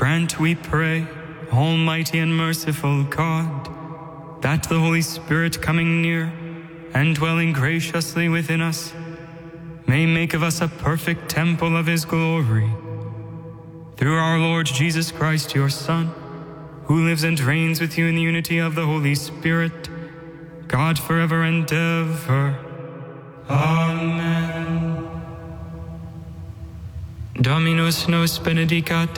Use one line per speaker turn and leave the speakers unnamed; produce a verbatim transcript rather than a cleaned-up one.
Grant, we pray, Almighty and merciful God, that the Holy Spirit coming near and dwelling graciously within us may make of us a perfect temple of his glory. Through our Lord Jesus Christ, your Son, who lives and reigns with you in the unity of the Holy Spirit, God forever and ever. Amen. Dominus nos benedicat.